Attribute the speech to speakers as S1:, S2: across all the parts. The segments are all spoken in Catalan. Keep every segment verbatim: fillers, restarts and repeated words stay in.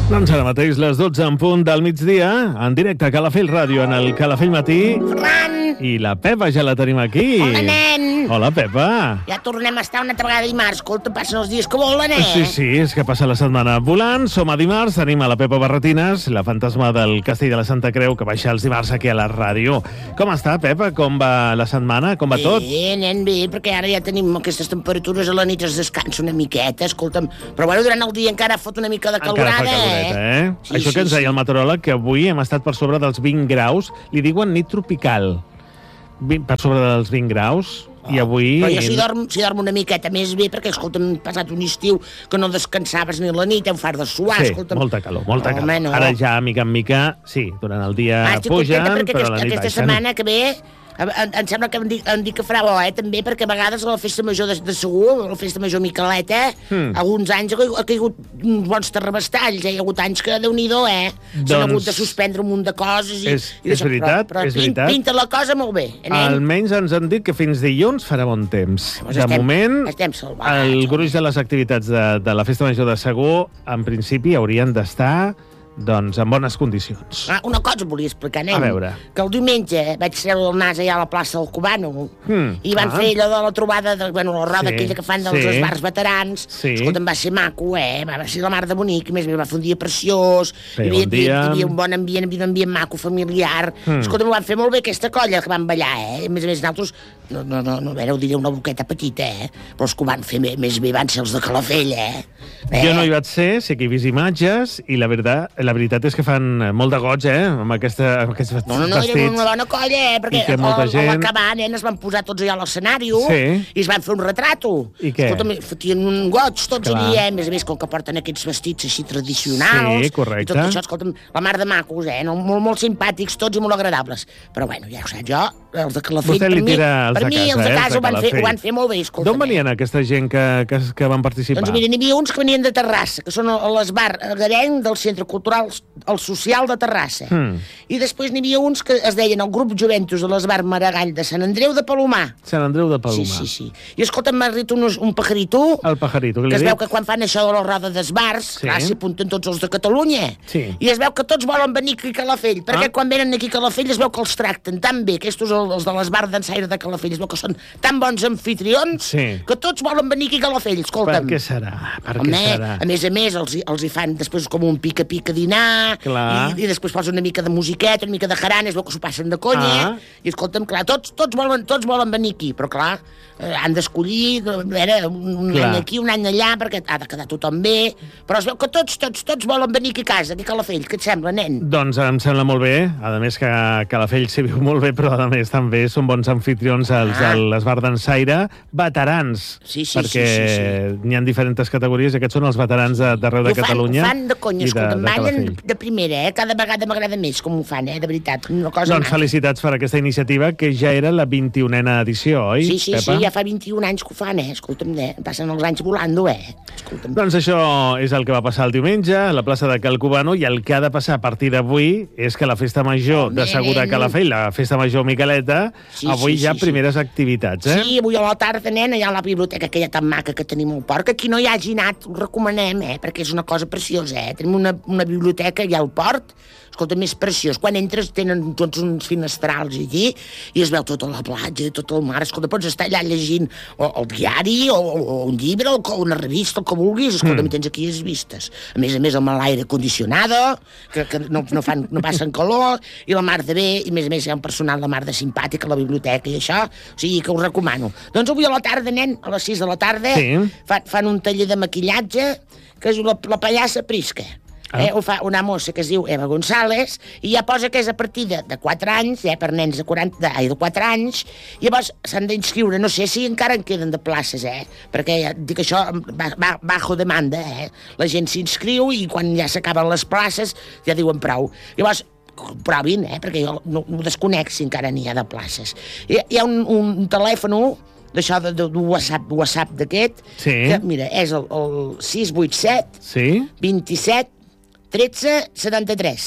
S1: Doncs ara mateix les dotze en punt del migdia, en directe a Calafell Ràdio, en el Calafell Matí.
S2: Ferran!
S1: I la Pepa ja la tenim aquí.
S2: Hola, nen!
S1: Hola, Pepa.
S2: Ja tornem a estar una altra vegada dimarts. Escolta, passen els dies que volen, eh?
S1: Sí, sí, és que passa la setmana volant. Som a dimarts, tenim a la Pepa Barretines, la fantasma del Castell de la Santa Creu, que baixa els dimarts aquí a la ràdio. Com està, Pepa? Com va la setmana? Com va tot?
S2: Bé, nen, bé, perquè ara ja tenim aquestes temperatures, a la nit es descansa una miqueta, escolta'm. Però bueno, durant el dia encara fot una mica de calorada,
S1: encara fa caloreta, eh? eh?
S2: Sí,
S1: Això
S2: sí,
S1: que ens deia
S2: sí.
S1: el meteoròleg, que avui hem estat per sobre dels vint graus, li diuen nit tropical. vint, per sobre dels vint graus, oh. I avui...
S2: Però jo si dorm, si dorm una miqueta més bé, perquè, escolta'm, hem passat un estiu que no descansaves ni la nit, hem fart de suar,
S1: sí,
S2: escolta'm.
S1: molta calor, molta
S2: Home,
S1: calor.
S2: no.
S1: Ara ja, mica en mica, sí, durant el dia
S2: ah, estic
S1: pugen,
S2: contenta perquè
S1: però
S2: aquesta,
S1: la nit
S2: aquesta
S1: baixen.
S2: setmana que ve... Em, em sembla que em dic, em dic que farà bo, eh, també, perquè a vegades a la festa major de, de Segur, a la festa major Miqueleta, hmm. alguns anys ha, ha caigut uns bons terrabastalls, eh? Hi ha hagut anys que, Déu-n'hi-do, eh? S'han
S1: Doncs...
S2: hagut de suspendre un munt de coses. I,
S1: és,
S2: i
S1: és veritat,
S2: però, però
S1: és veritat.
S2: Pinta la cosa molt bé, eh, nen?
S1: Almenys ens han dit que fins dilluns farà bon temps.
S2: Pues
S1: de
S2: estem,
S1: moment,
S2: estem salvats,
S1: el gruix de les activitats de, de la festa major de Segur, en principi, haurien d'estar... doncs en bones condicions.
S2: Ah, una cosa volia explicar, nen.
S1: A veure.
S2: Que el diumenge vaig treure el nas allà a la plaça del Cubano
S1: hmm.
S2: i van
S1: ah.
S2: fer allò de la trobada, de, bueno, la roda
S1: sí.
S2: aquella que fan dels
S1: sí.
S2: esbars veterans.
S1: Sí.
S2: Escolta, em va ser maco, eh? Va ser la mar de bonic, a més va fer un dia preciós,
S1: Feia
S2: hi havia,
S1: bon dia.
S2: hi havia un bon ambient, hi havia un ambient maco, familiar.
S1: Hmm.
S2: Escolta, m'ho van fer molt bé aquesta colla que van ballar, eh? A més a més, nosaltres, no, no, no, no, no ho diré una boqueta petita, eh? Però els que ho van fer més, més bé van ser els de Calafell, eh? eh?
S1: Jo no hi vaig ser, sé que he vist imatges, i la veritat, la veritat és que fan molt de goig, eh, amb, aquesta, amb aquests vestits.
S2: No, no, no, era una bona colla, eh, perquè
S1: que molta
S2: al,
S1: gent...
S2: a l'acabar, nen, es van posar tots allà a l'escenari
S1: sí.
S2: i es van fer un retrato.
S1: I què?
S2: Escolta'm, fotien un goig tots
S1: Clar.
S2: allà, eh, a més a més, com que porten aquests vestits així tradicionals.
S1: Sí, correcte.
S2: I tot això, escolta'm, la mar de macos, eh, no? molt, molt simpàtics tots i molt agradables. Però bueno, ja ho saps, jo, els de Calafell,
S1: Vostè li tira els
S2: per
S1: de
S2: mi,
S1: casa,
S2: els de
S1: eh,
S2: casa
S1: els de
S2: ho van, fer,
S1: Calafell.
S2: ho van fer molt bé, escolta'm.
S1: D'on venien aquesta gent que, que, que van participar?
S2: Doncs mira, n'hi havia uns que venien de Terrassa, que són a l'Esbar Garenc del Centre Cultural el Social de Terrassa. Hmm. I després n'hi havia uns que es deien el grup Joventus de l'Esbar Maragall de Sant Andreu de Palomar.
S1: Sant Andreu de Palomar.
S2: Sí, sí, sí. I escolta'm, m'ha dit un, un pajarito...
S1: El pajarito,
S2: que
S1: li
S2: es
S1: he
S2: veu
S1: dit?
S2: que quan fan això de la roda d'esbars,
S1: Sí.
S2: clar, s'hi apunten tots els de Catalunya.
S1: Sí.
S2: I es veu que tots volen venir aquí a Calafell, perquè
S1: Ah.
S2: quan venen aquí a Calafell es veu que els tracten tan bé, aquests els de l'Esbar d'Ensaire de Calafell, es veu que són tan bons anfitrions
S1: Sí.
S2: que tots volen venir aquí a Calafell, escolta'm.
S1: Per què serà? Per
S2: Home,
S1: què serà?
S2: a més a més, els, hi- els hi fan després com un pica-pica dinar,
S1: Clar.
S2: i, i després posen una mica de musiqueta, una mica de jaranes, veu que s'ho passen de conya,
S1: Ah.
S2: i escolta'm, clar, tots, tots, volen, tots volen venir aquí, però clar, eh, han d'escollir, a veure, un, un
S1: Clar.
S2: any aquí, un any allà, perquè ha de quedar tothom bé, però es veu que tots, tots, tots volen venir aquí a casa, aquí a Calafell, què et sembla, nen?
S1: Doncs em sembla molt bé, a més que Calafell s'hi viu molt bé, però a més també són bons anfitrions els
S2: Ah.
S1: de l'Esbar d'Ensaire, veterans,
S2: Sí, sí,
S1: perquè
S2: sí, sí,
S1: n'hi ha diferents categories, i aquests són els veterans de- d'arreu de
S2: I ho fan,
S1: Catalunya.
S2: ho fan de conya,
S1: i
S2: escolta'm, ballen
S1: Calafell.
S2: de primera, eh? Cada vegada m'agrada més com ho fan, eh? De veritat, una cosa
S1: Doncs
S2: maca.
S1: felicitats per aquesta iniciativa, que ja era la vint-i-unena edició, oi,
S2: Sí, sí,
S1: Pepa?
S2: sí, ja fa vint-i-un anys que ho fan, eh? Escolta'm, eh? Passen els anys volando, eh? Escolta'm.
S1: Doncs això és el que va passar el diumenge a la plaça de Cal Cubano, i el que ha de passar a partir d'avui és que la festa major
S2: Home,
S1: de Segur de
S2: nen.
S1: Calafell, la festa major Miqueleta,
S2: Sí,
S1: avui
S2: sí,
S1: hi ha
S2: sí, sí.
S1: primeres activitats, eh?
S2: Sí, avui a la tarda, nena, hi ha la biblioteca aquella tan maca que tenim al port, que qui no hi hagi anat ho recomanem, eh? Perquè és una cosa preciosa, eh? Tenim una, una biblioteca allà al port, escolta, més preciós. Quan entres tenen tots uns finestrals allí i es veu tota la platja, tot el mar. Escolta, pots estar allà llegint o, el diari o, o un llibre o una revista, el que vulguis. Escolta, mm. tens aquí les vistes. A més a més, amb l'aire condicionado, que, que no, no, fan, no passen calor, i la mar de bé, i a més a més hi ha un personal la mar de simpàtic a la biblioteca i això, o sigui que us recomano. Doncs avui a la tarda, nen, a les sis de la tarda,
S1: Sí.
S2: fan, fan un taller de maquillatge que és la, la pallassa Prisca.
S1: Ah.
S2: Eh, ho fa una mossa que es diu Eva González i ja posa que és a partir de, de quatre anys, eh, per nens de, quaranta, de, ai, de quatre anys, i llavors s'han d'inscriure, no sé si encara en queden de places, eh, perquè ja dic això va, va, bajo demanda, eh, la gent s'inscriu i quan ja s'acaben les places ja diuen prou. Llavors, provin, eh, perquè jo no, no desconec si encara n'hi ha de places. Hi, hi ha un, un telèfon d'això de, de, de WhatsApp, WhatsApp d'aquest,
S1: Sí.
S2: que, mira, és el, el sis vuit set
S1: Sí?
S2: vint-i-set tretze setanta-tres.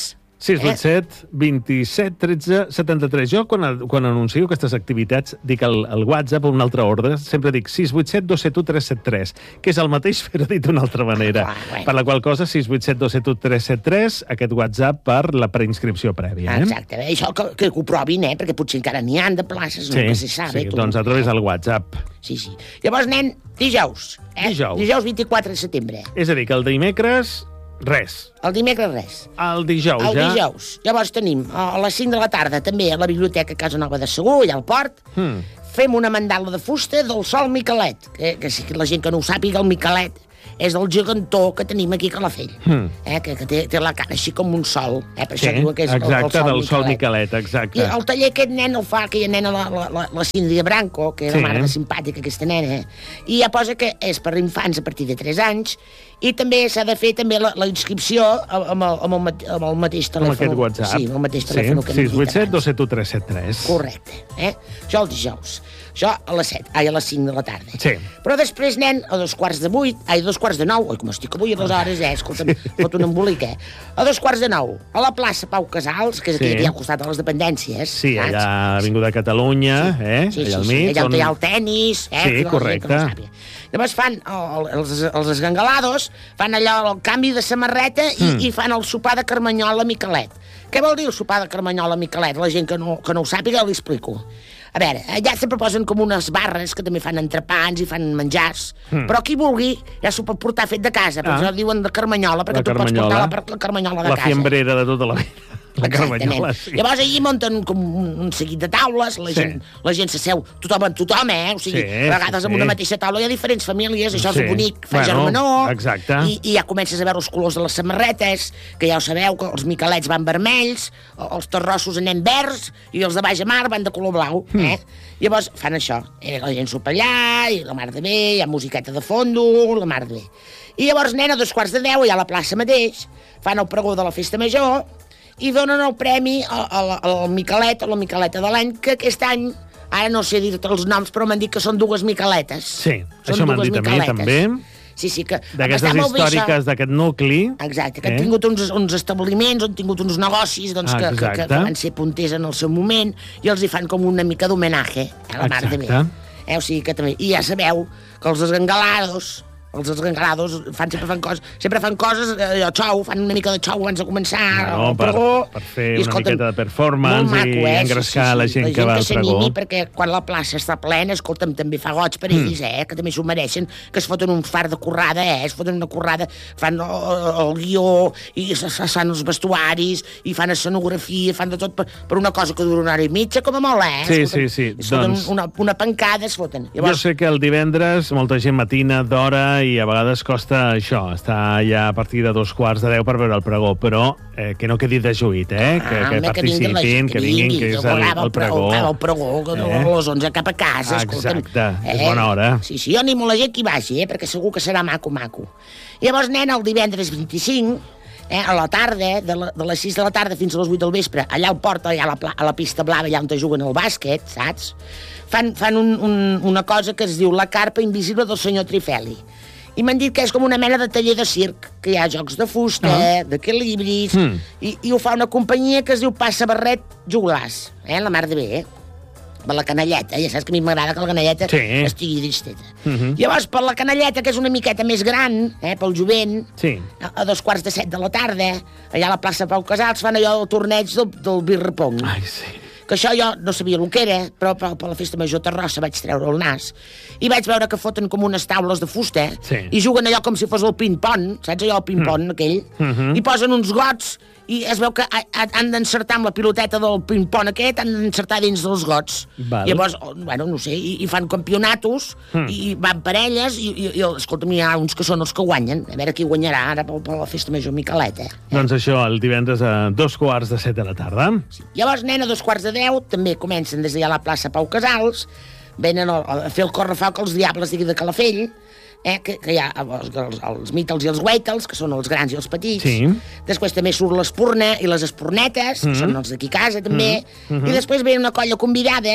S1: sis vuit set, vint-i-set, tretze, setanta-tres. Jo, quan, quan anuncio aquestes activitats, dic el, el WhatsApp o un altre ordre, sempre dic sis vuit set, dos set u, tres set tres, que és el mateix, però dit d'una altra manera.
S2: Ah, bueno.
S1: Per la qual cosa, sis vuit set, dos set u, tres set tres, aquest WhatsApp per la preinscripció prèvia. Eh?
S2: Exacte, bé, això que, que ho provin, eh? Perquè potser encara n'hi han de places,
S1: Sí,
S2: no se sabe.
S1: sí,
S2: tu.
S1: doncs a través del WhatsApp.
S2: Sí, sí. Llavors, nen, dijous. Eh?
S1: Dijous.
S2: Dijous vint-i-quatre de setembre.
S1: És a dir, que el dimecres, res.
S2: El dimecres, res.
S1: El dijous,
S2: El
S1: ja...
S2: dijous. Llavors tenim a les cinc de la tarda també a la Biblioteca Casa Nova de Segur, allà al port,
S1: Hmm.
S2: fem una mandala de fusta del Sol Miquelet, que, que si la gent que no ho sàpiga, el Miquelet és el gegantó que tenim aquí a Calafell,
S1: Hmm.
S2: eh, que, que té, té la cara així com un sol, eh, per
S1: Sí,
S2: això diuen que és el,
S1: exacte,
S2: el Sol
S1: del Sol
S2: Miquelet.
S1: Miquelet, exacte.
S2: I el taller aquest nen el fa aquella nena, la, la, la, la Cíndia Branco, que era
S1: Sí.
S2: sí. mare simpàtica, aquesta nena, i ja posa que és per infants a partir de tres anys, i també s'ha de fer també la, la inscripció amb el, amb, el, mate- amb el mateix
S1: Amb
S2: telèfon.
S1: aquest WhatsApp.
S2: Sí, amb el mateix telèfon que hem
S1: sis vuit
S2: dit
S1: set,
S2: abans.
S1: dos set u, tres set tres.
S2: Correcte, eh? Això el dijous. Això a les set, ai, a les cinc de la tarda.
S1: Sí.
S2: Però després, nen, a dos quarts de vuit, ai, a dos quarts de nou, oi, com estic avui a dues hores, eh? Escolta'm, fot un embolic, eh? A dos quarts de nou, a la plaça Pau Casals, que és aquí,
S1: Sí.
S2: aquí al costat de les dependències.
S1: Sí,
S2: saps?
S1: allà a l'Avinguda de Catalunya, eh?
S2: Sí, sí,
S1: allà al
S2: sí,
S1: mig.
S2: allà on
S1: on-
S2: hi ha el tennis, eh?
S1: Sí,
S2: que la gent
S1: correcte.
S2: que no sàpiga. Llavors fan el, els, els esgangalados, fan allò, el canvi de samarreta i,
S1: Mm.
S2: i fan el sopar de carmanyola Miquelet. Què vol dir el sopar de carmanyola Miquelet? La gent que no, que no ho sàpiga, li explico. A veure, allà sempre posen com unes barres que també fan entrepans i fan menjars, mm. però qui vulgui ja s'ho pot portar fet de casa, per
S1: Ah.
S2: això diuen de carmanyola, perquè
S1: La
S2: tu pots
S1: carmanyola.
S2: portar la, la carmanyola de
S1: La
S2: casa.
S1: fiambrera de tota la vida. La
S2: Exactament.
S1: carmanyola, sí.
S2: Llavors allí munten com un, un seguit de taules, la,
S1: Sí.
S2: gent, la gent s'asseu tothom amb tothom, eh? O sigui,
S1: Sí,
S2: a vegades
S1: sí,
S2: amb
S1: sí.
S2: una mateixa taula hi ha diferents famílies, això
S1: Sí.
S2: és bonic, fa
S1: Bueno,
S2: germanor,
S1: exacte.
S2: i, i ja comences a veure els colors de les samarretes, que ja ho sabeu, que els miquelets van vermells, els terrossos anem verds, i els de baix a mar van de color blau, eh? Mm. Llavors fan això, eh? La gent sopa allà, i la mar de bé, hi ha musiqueta de fondo, la mar de bé. I llavors, nen, a dos quarts de deu, allà a la plaça mateix, fan el pregó de la festa major, i donen el premi al, al Miquelet o la Miqueleta de l'any, que aquest any, ara no sé dir-te els noms, però m'han dit que són dues Miqueletes.
S1: Sí,
S2: Són
S1: això m'han
S2: dues
S1: dit a mi,
S2: Miqueletes.
S1: també.
S2: Sí, sí, que...
S1: D'aquestes
S2: està molt bé,
S1: històriques
S2: això.
S1: d'aquest nucli.
S2: Exacte, que
S1: Eh?
S2: han tingut uns, uns establiments, han tingut uns negocis doncs, que, que, que,
S1: Exacte.
S2: que van ser punters en el seu moment, i els hi fan com una mica d'homenatge a la mar de bé.
S1: Exacte.
S2: Eh, o sigui que també... I ja sabeu que els esgangalados, els esgangalados fan, sempre fan coses, sempre fan coses, eh, allò, xou, fan una mica de xou abans de començar,
S1: No,
S2: el
S1: per,
S2: pregó.
S1: per fer
S2: I,
S1: una
S2: escolta'm,
S1: miqueta de performance
S2: molt maco,
S1: i
S2: eh?
S1: engrescar la gent que va al pregó.
S2: s'animi, perquè quan la plaça està plena, escolta'm, també fa goig per ells, eh? Que també s'ho mereixen, que es foten un far de currada, eh? Es foten una currada, fan el, el guió, i se se fan els vestuaris, i fan escenografia, fan de tot per, per una cosa que dura una hora i mitja, com a molt, eh?
S1: Sí,
S2: Escolta'm,
S1: sí, sí,
S2: Es foten
S1: doncs-
S2: una, una pancada, es foten.
S1: Jo sé que el divendres molta gent matina d'hora i a vegades costa això, estar ja a partir de dos quarts de deu per veure el pregó, però eh, que no quedi dejuït, eh? que,
S2: Ah,
S1: que
S2: home,
S1: participin,
S2: la gent,
S1: que vinguin, que és el, el pregó.
S2: El pregó, que
S1: Eh?
S2: a les onze cap a casa, escolta'm.
S1: Exacte, és bona hora.
S2: Sí, sí, jo animo la gent que hi vagi, eh, perquè segur que serà maco, maco. Llavors, nen, el divendres vint-i-cinc, eh, a la tarda, de, la, de les sis de la tarda fins a les vuit del vespre, allà al port, allà a la, pla- a la pista blava, allà on te juguen al bàsquet, saps? Fan, fan un, un, una cosa que es diu la carpa invisible del senyor Trifeli. I m'han dit que és com una mena de taller de circ, que hi ha jocs de fusta,
S1: Ah.
S2: d'equilibris,
S1: Mm.
S2: i, i ho fa una companyia que es diu Passa Barret Joglars, eh, la mar de bé, eh? Per la canalleta, ja saps que a mi m'agrada que la canalleta
S1: Sí.
S2: estigui disteta.
S1: Mhm.
S2: Llavors, per la canalleta, que és una miqueta més gran, eh, pel jovent,
S1: Sí.
S2: a, a dos quarts de set de la tarda, allà a la plaça Pau Casals, fan allò del torneig del, del birrepong.
S1: Ai, sí.
S2: Que això jo no sabia el que era, però per, per la festa major Terrassa vaig treure el nas. I vaig veure que foten com unes taules de fusta,
S1: Sí.
S2: i juguen allò com si fos el ping-pong, saps allò, el ping-pong, mm. aquell?
S1: Mhm.
S2: I posen uns gots, i es veu que ha- ha- han d'encertar amb la piloteta del ping-pong aquest, han d'encertar dins dels gots.
S1: Val.
S2: Llavors, oh, bueno, no sé, i, i fan campionatos,
S1: Mm.
S2: i van parelles, i, i, i escolta'm, hi ha uns que són els que guanyen. A veure qui guanyarà ara per, per la festa major Miqueleta.
S1: Doncs això, el divendres a dos quarts de set de la tarda.
S2: Llavors, nen, a dos quarts de deu, també comencen des d'allà a la plaça Pau Casals, venen a, a fer el correfoc als diables d'aquí de Calafell, eh, que, que hi ha els, els, els Mítels i els Waitels, que són els grans i els petits.
S1: Sí.
S2: Després també surt l'Espurna i les Espornetes, que
S1: Mhm.
S2: són els d'aquí a casa, també.
S1: Mhm.
S2: I després ve una colla convidada,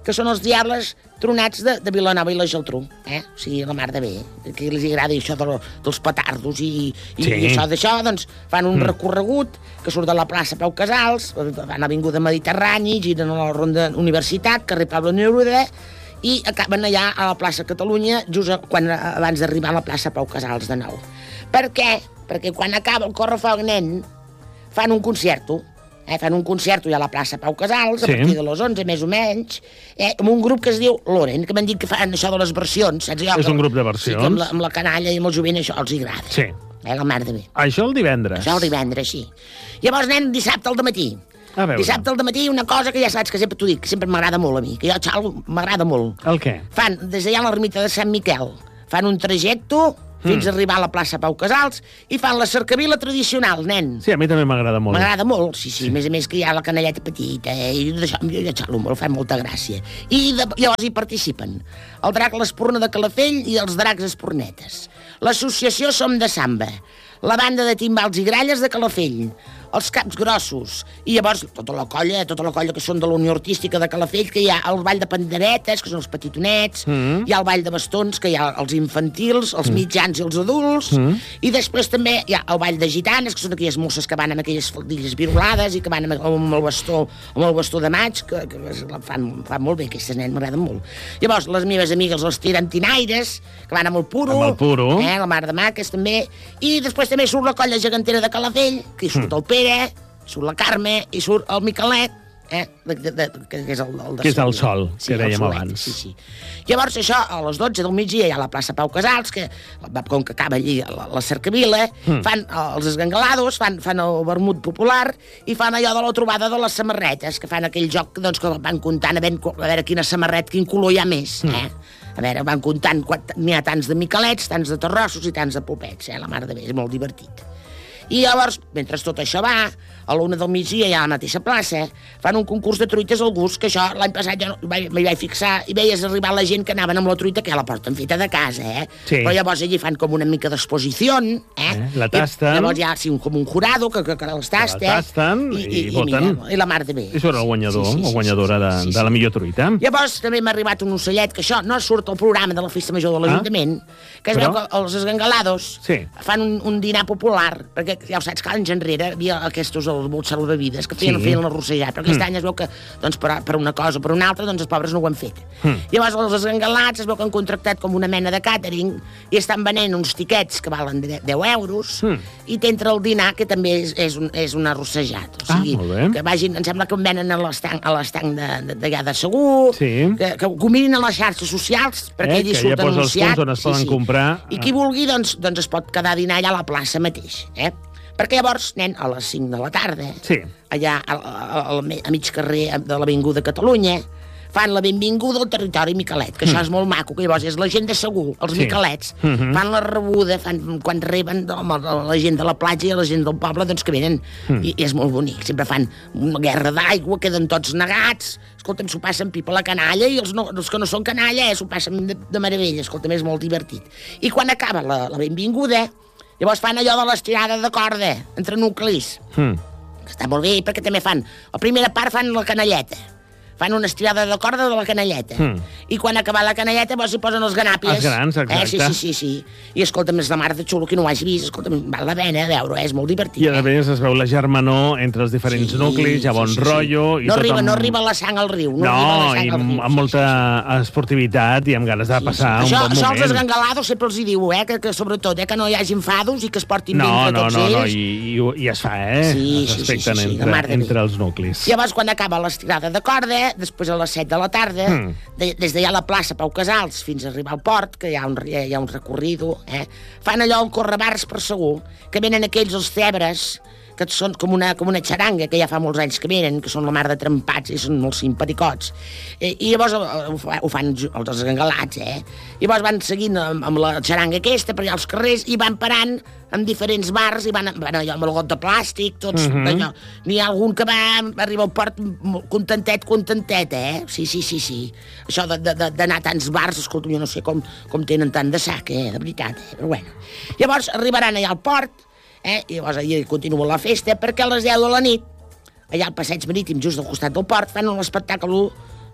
S2: que són els diables tronats de, de Vilanova i la Geltrú, eh? O sigui, la mar de bé, que els agrada això de lo, dels petardos i, i, sí. i això d'això, doncs fan un mm. recorregut que surt de la plaça Pau Casals, van a l'Avinguda Mediterrani, giren a la Ronda Universitat, carrer Pablo Neruda, i acaben allà a la plaça Catalunya, just quan, abans d'arribar a la plaça Pau Casals de nou. Per què? Perquè quan acaba el Correfoc Nen, fan un concerto, Eh, fan un concerto ja a la plaça Pau Casals, sí. a partir de les onze, més o menys, eh, amb un grup que es diu Loren, que m'han dit que fan això de les versions. Saps? Jo,
S1: és un grup de versions. Sí,
S2: amb, la, amb la canalla i amb el jovent això els agrada.
S1: Sí.
S2: Eh, la mar de bé.
S1: Això el divendres.
S2: Això el divendres, sí. Llavors, nen, dissabte al dematí.
S1: A veure.
S2: Dissabte al dematí una cosa que ja saps que sempre t'ho dic, que sempre m'agrada molt a mi, que jo, xalo, m'agrada molt.
S1: El què?
S2: Fan, des d'allà a l'ermita de Sant Miquel, fan un trajecte fins mm. a arribar a la plaça Pau Casals, i fan la cercavila tradicional, nen.
S1: Sí, a mi també m'agrada molt.
S2: M'agrada molt, sí, sí, sí. A més a més que hi ha la canalleta petita, eh? I d'això jo ja xalo molt, fa molta gràcia. I de, llavors hi participen el drac l'Espurna de Calafell i els dracs Espurnetes. L'associació Som de Samba, la banda de timbals i gralles de Calafell, els caps grossos, i llavors tota la colla, tota la colla que són de la Unió Artística de Calafell, que hi ha el ball de panderetes, que són els petitonets, mm. hi ha el ball de bastons, que hi ha els infantils, els mm. mitjans i els adults, mm. i després també hi ha el ball de gitanes, que són aquelles mosses que van amb aquelles faldilles virulades i que van amb, amb el bastó amb el bastó de maig, que, que fan, fan molt bé, aquestes nens m'agraden molt. Llavors, les meves amigues, els tirantinaires, que van amb el puro,
S1: amb el puro.
S2: Eh, la mar de maques també, i després també surt la colla gegantera de Calafell, que hi surt mm. el Pere, surt la Carme i surt el Miquelet, eh, de, de, de, que és el, el de
S1: que és el sol,
S2: sí,
S1: que dèiem
S2: solet,
S1: abans.
S2: Sí, sí. Llavors, això, a les dotze del migdia hi ha la plaça Pau Casals, que com que acaba allí la, la cercavila, mm. fan els esgangalados, fan, fan el vermut popular i fan allò de la trobada de les samarretes, que fan aquell joc doncs, que van comptant a veure, a veure quina samarret, quin color hi ha més, mm. eh? A veure, van comptant, n'hi ha tants de miquelets, tants de terrossos i tants de popets, eh? La mar de bé, és molt divertit. I llavors, mentre tot això va, a l'una del migdia hi ha a la mateixa plaça, fan un concurs de truites al gust, que això l'any passat jo m'hi vaig fixar, i veies arribar la gent que anaven amb la truita, que ja la porten feta de casa, eh?
S1: Sí.
S2: Però llavors allí fan com una mica d'exposició, eh?
S1: eh? La tasten.
S2: I llavors hi ha sí, com un jurado que, que, que els tasta.
S1: La tasten i, i, i voten.
S2: I, i la mar de bé.
S1: I surt el guanyador, sí, sí, sí, o guanyadora de, sí, sí, de la millor truita.
S2: Llavors també m'ha arribat un ocellet, que això no surt al programa de la Festa Major de l'Ajuntament, ah? que es Però... veu que els esgangalados sí. fan un, un dinar popular, perquè ja ho saps que anys enrere hi havia aquests els bots salvavides que feien, sí. feien l'arrossejat, però aquest mm. any es veu que doncs, per, per una cosa o per una altra doncs, els pobres no ho han fet. Mm. Llavors els esgangalats es veu que han contractat com una mena de càtering i estan venent uns tiquets que valen deu euros mm. i t'entra el dinar, que també és, és, un, és un arrossejat. O sigui, ah, que vagin, em sembla que en venen a l'estanc d'allà de, de, de Segur, sí. que, que ho mirin a les xarxes socials, perquè eh, allí surten
S1: ja anunciats. On es poden sí, sí. comprar.
S2: I qui vulgui doncs, doncs es pot quedar a dinar allà a la plaça mateix, eh? Perquè llavors, nen, a les cinc de la tarda,
S1: sí.
S2: allà a, a, a, a mig carrer de l'Avinguda Catalunya, fan la benvinguda al territori Miquelet, que mm. això és molt maco, que llavors és la gent de Segur, els sí. Miquelets, mm -hmm. fan la rebuda, fan, quan reben home, la gent de la platja i la gent del poble, doncs que venen, mm. i, i és molt bonic, sempre fan una guerra d'aigua, queden tots negats, escolta'm, s'ho passen pipa la canalla, i els, no, els que no són canalla, eh, s'ho passen de, de meravella, escolta'm, és molt divertit. I quan acaba la, la benvinguda, llavors fan allò de l'estirada de corda entre nuclis. Mm. Està molt bé, perquè també fan... La primera part fan la canalleta. Fan una estirada de corda de la canalleta. Mm. I quan acaba la canalleta, llavors hi posen els ganàpies.
S1: Els grans, exacte.
S2: Eh? Sí, sí, sí, sí. I escolta'm, és la mar de xulo, que no ho hagi vist. Escolta'm, val la pena veure, és molt divertit.
S1: I a més es veu la germanor entre els diferents sí, nuclis, hi ha bon sí, sí, rotllo...
S2: Sí.
S1: I
S2: no,
S1: tot
S2: arriba,
S1: amb...
S2: no arriba la sang al riu. No,
S1: no
S2: arriba la sang
S1: i
S2: al riu.
S1: amb molta sí, sí, sí. esportivitat i amb ganes de passar sí, sí. un
S2: això,
S1: bon moment.
S2: Això els esgangalados sempre els hi diu, eh? Que, que sobretot, eh? Que no hi hagi enfados i que es portin
S1: no,
S2: bé entre
S1: no,
S2: tots
S1: no,
S2: ells.
S1: No, no, i, i es fa, eh?
S2: Sí,
S1: es
S2: sí,
S1: respecten
S2: sí, sí, sí,
S1: entre, entre els nuclis.
S2: Llavors, quan acaba l'estirada de corda, després a les set de la tarda, mm. de, des d'allà a la plaça Pau Casals fins a arribar al port, que hi ha un, hi ha un recorrido, eh? Fan allò el correbars per Segur, que venen aquells els cebres, que són com una, com una xaranga, que ja fa molts anys que venen, que són la mar de trempats i són molt simpaticots. Eh, I llavors ho, ho fan els esgangalats, eh? I llavors van seguint amb, amb la xaranga aquesta per allà als carrers i van parant en diferents bars i van, van allò amb el got de plàstic, tots, uh-huh. allò. N'hi ha algun que va arribar al port contentet, contentet, eh? Sí, sí, sí, sí. Això d'anar a tants bars, escolta, jo no sé com, com tenen tant de sac, eh? De veritat, eh? Però bueno. Llavors arribaran allà al port, eh? I llavors allà continua la festa, perquè a les deu de la nit, allà al passeig marítim, just al costat del port, fan un espectacle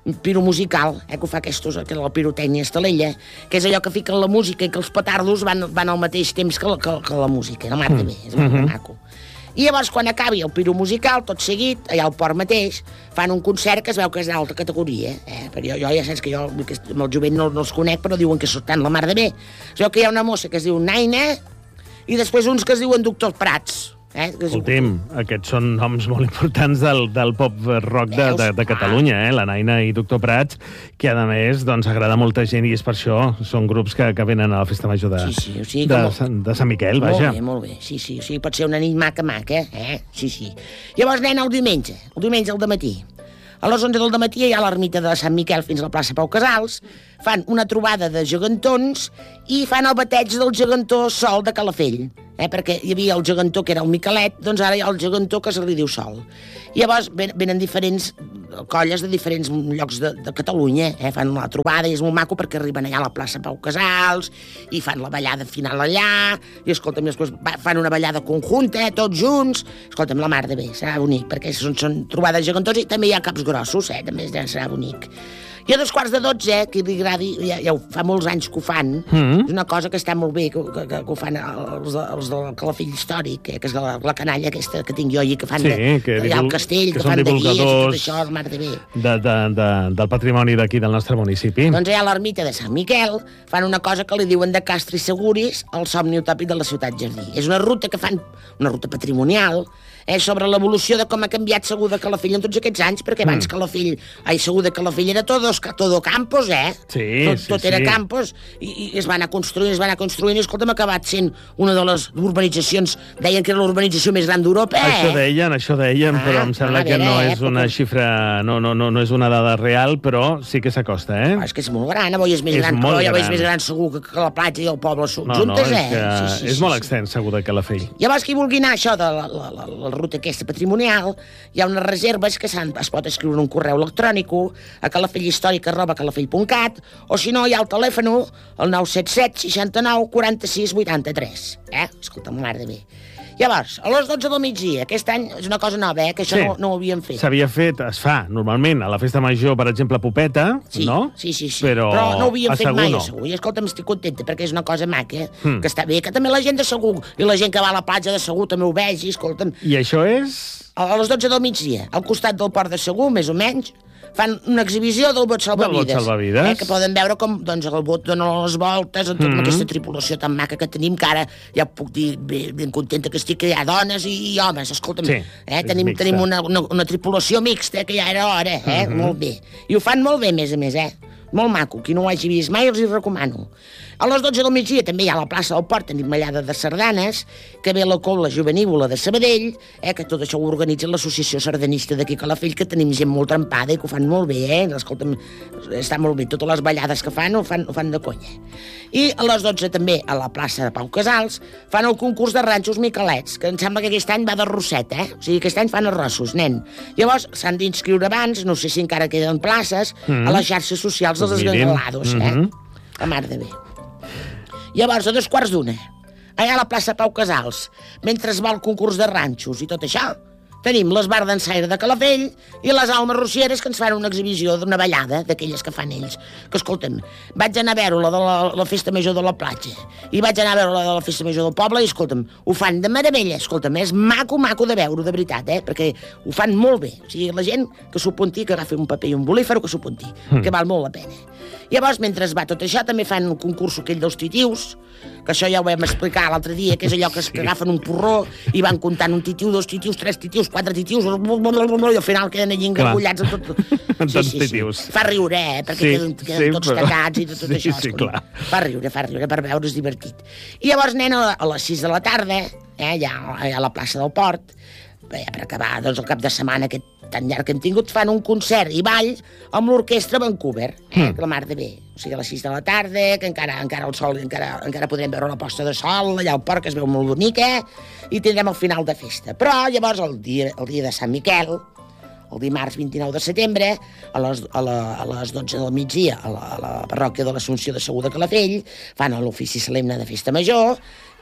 S2: piro musical, eh, que ho fa aquestos, que la pirotècnia estalella, que és allò que fiquen la música i que els petardos van, van al mateix temps que la, que, que la música, no mata bé, és molt mm -hmm. maco. I llavors, quan acabi el piro musical, tot seguit, allà al port mateix, fan un concert que es veu que és d'alta categoria, eh? Però jo, jo ja saps que jo amb el jovent no, no els conec, però diuen que són la mar de bé. Es veu que hi ha una mossa que es diu Naina i després uns que es diuen Doctor Prats. Eh?
S1: Escolti'm, aquests són noms molt importants del, del pop rock de, de, de Catalunya, eh? La Naina i Doctor Prats, que a més doncs, agrada molta gent i és per això, són grups que, que venen a la Festa Major de, sí, sí, o sigui, de, molt, de Sant Miquel,
S2: molt
S1: vaja.
S2: Molt bé, molt bé, sí, sí, o sigui, pot ser una nit maca, maca, eh? Sí, sí. Llavors, nena, el diumenge, el diumenge al dematí. A les onze del dematí hi ha l'ermita de Sant Miquel fins a la plaça Pau Casals, fan una trobada de gegantons i fan el bateig del gegantó Sol de Calafell. Eh, perquè hi havia el gegantó que era el Miquelet, doncs ara hi ha el gegantó que se li diu Sol. I llavors venen diferents colles de diferents llocs de, de Catalunya, eh, fan la trobada i és molt maco perquè arriben allà a la plaça Pau Casals i fan la ballada final allà i escolta'm, després fan una ballada conjunta, eh, tots junts, escolta'm, la mar de bé, serà bonic, perquè són, són trobades gegantons i també hi ha caps grossos, eh, també serà bonic. I a dos quarts de dotze, que li agradi, ja, ja fa molts anys que ho fan, mm-hmm. és una cosa que està molt bé, que, que, que ho fan els, els del Calafell històric, eh, que és la, la canalla aquesta que tinc jo allà, que fan sí, de, que allà al castell, que, que fan de guies i tot això, el mar de bé.
S1: De, de, de, del patrimoni d'aquí, del nostre municipi.
S2: Doncs allà a l'ermita de Sant Miquel fan una cosa que li diuen de Castre i Seguris, el somni utòpic de la ciutat jardí. És una ruta que fan, una ruta patrimonial, eh, sobre l'evolució de com ha canviat Segur de Calafell en tots aquests anys, perquè abans mm. Calafell, ai, Segur de Calafell era todos, todo campos, eh?
S1: Sí,
S2: tot,
S1: sí,
S2: tot era
S1: sí.
S2: campos, i, i es va anar construint, es va anar construint, i escolta'm, ha acabat sent una de les urbanitzacions, deien que era l'urbanització més gran d'Europa, eh?
S1: Això deien, això deien, ah, però em sembla ah, que no és eh, una xifra, no, no, no, no és una dada real, però sí que s'acosta, eh?
S2: Ah, és que és molt gran, avui és més
S1: és
S2: gran,
S1: però
S2: ja és més gran segur que, que la platja i el poble no, juntes,
S1: no,
S2: eh?
S1: Que
S2: sí, sí,
S1: és
S2: sí,
S1: molt
S2: sí.
S1: extens, Segur de Calafell.
S2: Llavors, qui vulgui anar a això de la, la, la, la ruta aquesta patrimonial, hi ha unes reserves que es pot escriure un correu electrònic a calafellhistòric arroba calafell punt cat, o si no, hi ha el telèfon, el nou set set seixanta-nou quaranta-sis vuitanta-tres. Eh? Escolta'm, mar de bé. Llavors, a les dotze del migdia, aquest any és una cosa nova, eh? Que això sí. no, no ho havíem fet.
S1: S'havia fet, es fa, normalment, a la Festa Major, per exemple, Popeta,
S2: sí,
S1: no?
S2: Sí, sí, sí.
S1: Però,
S2: Però no ho havíem fet mai,
S1: no.
S2: a Segur. I escolta'm, estic contenta, perquè és una cosa maca, hmm. que està bé, que també la gent de Segur, i la gent que va a la platja de Segur també ho vegi, escolta'm.
S1: I això és...
S2: A les dotze del migdia, al costat del port de Segur, més o menys, fan una exhibició del bot salvavides.
S1: Del bot salvavides.
S2: Eh, que poden veure com doncs, el bot dona les voltes amb tota mm -hmm. aquesta tripulació tan maca que tenim, que ara ja puc dir ben, ben contenta que estic, que hi ha dones i, i homes, escolta'm.
S1: Sí,
S2: eh, tenim, tenim una, una, una tripulació mixta, que ja era hora, eh? Mm -hmm. Molt bé. I ho fan molt bé, a més a més, eh? Molt maco, qui no ho hagi vist mai els hi recomano. A les dotze del migdia també hi ha a la plaça del Port, tenim ballada de sardanes, que ve la Cobla Juvenívola de Sabadell, eh, que tot això ho organitza l'associació sardanista d'aquí a Calafell, que tenim gent molt trempada i que ho fan molt bé, eh? Escolta'm, està molt bé, totes les ballades que fan ho fan, ho fan de conya. I a les dotze també, a la plaça de Pau Casals, fan el concurs de ranxos miquelets, que em sembla que aquest any va de rosset, eh? O sigui, aquest any fan arrossos, nen. Llavors, s'han d'inscriure abans, no sé si encara queden places, mm -hmm. a les xarxes socials dels esgangalados, eh? Mm -hmm. La mar de bé. Llavors, a dos quarts d'una, allà a la plaça Pau Casals, mentre es va el concurs de ranxos i tot això, tenim l'Esbar d'Ensaire de Calafell i les Almes Rocieres, que ens fan una exhibició d'una ballada, d'aquelles que fan ells. Que, escolta'm, vaig anar a veure la de la, la Festa Major de la platja i vaig anar a veure la de la Festa Major del poble i, escolta'm, ho fan de meravella, escolta'm, és maco, maco de veure, de veritat, eh? Perquè ho fan molt bé. O sigui, la gent que s'ho apunti, que agafi un paper i un bolífer, que s'ho apunti, mm. que val molt la pena. Llavors, mentre es va tot això, també fan un concurs aquell dels titius, que això ja ho vam explicar l'altre dia, que és allò que, es, que agafen un porró i van comptant un titiu, dos titius, tres titius, quatre titius, i al final queden allà engargullats amb tot.
S1: Amb sí, tots sí, titius.
S2: Sí. Fa riure, eh? Perquè sí, queden, queden sí, tots però... tacats i tot, tot
S1: sí,
S2: això.
S1: Sí, clar.
S2: Fa riure, fa riure, per veure, és divertit. I llavors, nena, a les sis de la tarda, eh, ja a la plaça del Port, bé, per acabar doncs, el cap de setmana aquest tan llarg que hem tingut, fan un concert i ball amb l'orquestra Vancouver, eh, mm. la mar de bé. O sigui, a les sis de la tarda, que encara, encara el sol, encara, encara podrem veure la posta de sol, allà al port, que es veu molt bonica, i tindrem el final de festa. Però llavors, el dia, el dia de Sant Miquel, el dimarts vint-i-nou de setembre, a les, a, la, a les dotze del migdia, a la, a la parròquia de l'Assumpció de Segur de Calafell, fan l'ofici solemne de Festa Major,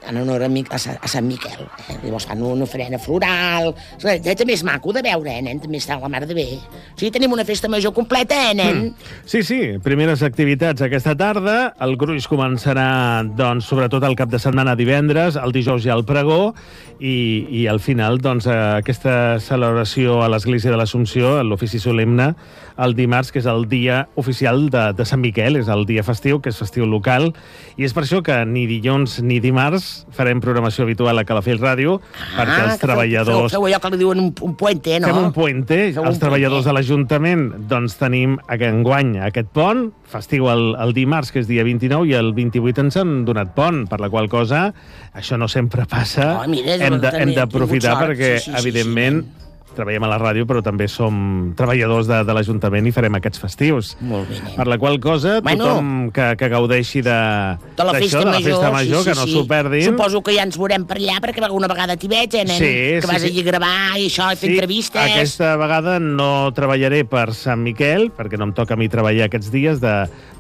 S2: en honor a, Mi a, Sa a Sant Miquel. Eh? Llavors fan una ofrena floral. Eh, també és maco de veure, eh, nen? També està la mar de bé. O sigui, tenim una festa major completa, eh, nen?
S1: Mm. Sí, sí, primeres activitats aquesta tarda. El gruix començarà, doncs, sobretot el cap de setmana divendres, el dijous hi ha el pregó, i, i al final, doncs, aquesta celebració a l'Església de l'Assumpció, l'ofici solemne, el dimarts, que és el dia oficial de, de Sant Miquel, és el dia festiu, que és festiu local, i és per això que ni dilluns ni dimarts farem programació habitual a Calafell Ràdio, ah, perquè els treballadors...
S2: Feu, feu allò que li diuen un, un puente, no?
S1: Fem un puente. Feu els un treballadors puente de l'Ajuntament, doncs tenim enguany aquest pont, festiu el, el dimarts, que és dia vint-i-nou, i el vint-i-vuit ens han donat pont, per la qual cosa això no sempre passa.
S2: Oh, mira,
S1: hem d'aprofitar perquè, sí, sí, evidentment... Sí, sí. Treballem a la ràdio, però també som treballadors de, de l'Ajuntament i farem aquests festius.
S2: Molt bé, nen.
S1: Per la qual cosa, bueno, tothom que, que gaudeixi de,
S2: de la festa
S1: major, de la festa major,
S2: sí, sí,
S1: que no
S2: sí.
S1: s'ho perdin.
S2: Suposo que ja ens veurem per allà, perquè alguna vegada t'hi veig, eh, nen?
S1: Sí,
S2: que
S1: sí,
S2: vas
S1: sí.
S2: allí a gravar i això, a fer
S1: sí,
S2: entrevistes.
S1: Aquesta vegada no treballaré per Sant Miquel, perquè no em toca a mi treballar aquests dies de,